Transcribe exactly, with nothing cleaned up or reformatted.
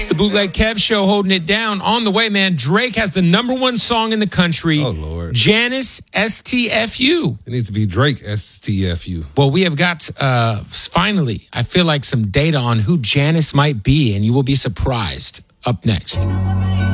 It's the Bootleg Kev Show holding it down. On the way, man, Drake has the number one song in the country. Oh, Lord. Janice, S T F U. It needs to be Drake, S T F U. Well, we have got, uh, finally, I feel like some data on who Janice might be, and you will be surprised. Up next.